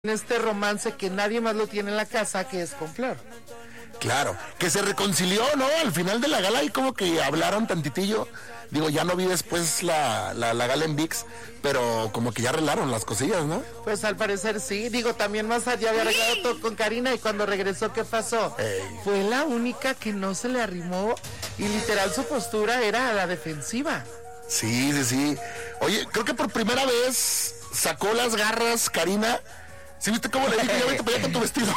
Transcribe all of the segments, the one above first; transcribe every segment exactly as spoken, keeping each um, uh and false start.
este romance que nadie más lo tiene en la casa, que es con Flor. Claro, que se reconcilió, ¿no? Al final de la gala y como que hablaron tantitillo. Digo, ya no vi después la, la, la gala en ViX, pero como que ya arreglaron las cosillas, ¿no? Pues al parecer sí. Digo, también Massad ya había arreglado todo con Karina y cuando regresó, ¿qué pasó? Ey. Fue la única que no se le arrimó y literal su postura era a la defensiva. Sí, sí, sí. Oye, creo que por primera vez sacó las garras Karina. ¿Sí viste cómo le dije? Ya vete para allá con tu vestido.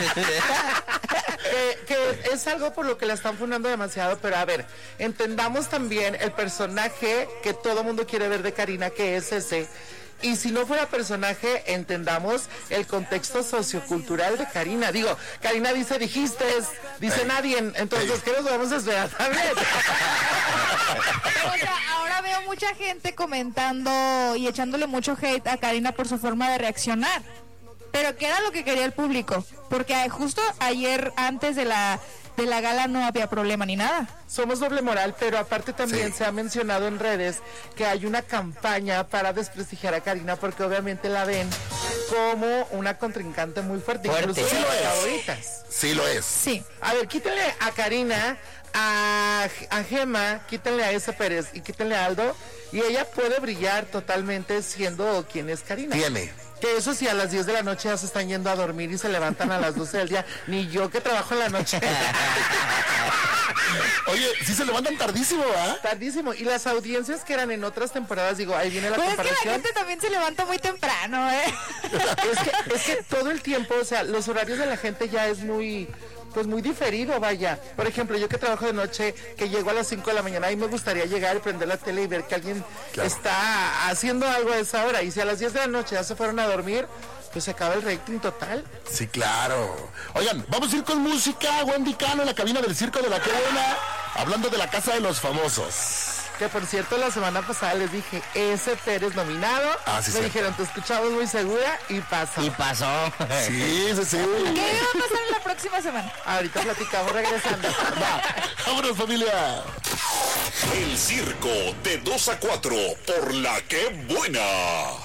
que, que es algo por lo que la están funando demasiado, pero a ver, entendamos también el personaje que todo mundo quiere ver de Karina, que es ese. Y si no fuera personaje, entendamos el contexto sociocultural de Karina. Digo, Karina dice, dijiste, dice Ey. nadie, entonces, Ey. ¿qué nos vamos a esperar también? O sea, ahora veo mucha gente comentando y echándole mucho hate a Karina por su forma de reaccionar. Pero ¿qué era lo que quería el público? Porque justo ayer, antes de la de la gala, no había problema ni nada. Somos doble moral, pero aparte también Sí. se ha mencionado en redes que hay una campaña para desprestigiar a Karina porque obviamente la ven como una contrincante muy fuerte, Fuerte. incluso Sí de lo las es. favoritas. Sí lo es. Sí. A ver, quítenle a Karina, a, a Gema, quítenle a Esa Pérez y quítenle a Aldo, y ella puede brillar totalmente siendo quien es Karina. Tiene. Que eso sí, a las diez de la noche ya se están yendo a dormir y se levantan a las doce del día. Ni yo que trabajo en la noche. Oye, sí se levantan tardísimo, ¿ah? Tardísimo. Y las audiencias que eran en otras temporadas, digo, ahí viene la Pues es que la comparación. gente también se levanta muy temprano, ¿eh? Es que, es que todo el tiempo, o sea, los horarios de la gente ya es muy, pues muy diferido, vaya. Por ejemplo, yo que trabajo de noche, que llego a las cinco de la mañana, y me gustaría llegar y prender la tele y ver que alguien Claro. está haciendo algo a esa hora. Y si a las diez de la noche ya se fueron a dormir, pues se acaba el rating total. Sí, claro. Oigan, vamos a ir con música. Wendy Cano en la cabina del Circo de la Qué Buena, hablando de la Casa de los Famosos. Que por cierto, la semana pasada les dije, ese Pérez nominado. Ah, sí, me sí. dijeron, te escuchamos muy segura y pasó. Y pasó. Sí, sí, sí. ¿Qué va a pasar la próxima semana? Ahorita platicamos regresando. Va, vámonos, familia. El circo de dos a cuatro por la que buena.